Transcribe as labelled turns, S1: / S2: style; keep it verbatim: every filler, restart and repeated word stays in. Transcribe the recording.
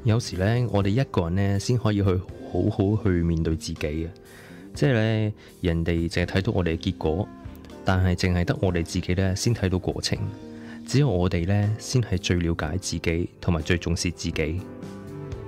S1: 有時咧，我哋一個人咧先可以去好好去面對自己嘅，即係咧人哋淨係睇到我哋嘅結果，但係淨係得我哋自己咧先睇到過程。只有我哋咧先係最了解自己，同埋最重視自己。